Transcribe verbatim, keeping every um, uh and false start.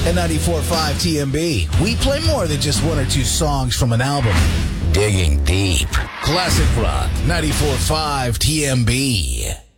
At ninety-four point five T M B, we play more than just one or two songs from an album. Digging deep. Classic rock, ninety-four point five T M B.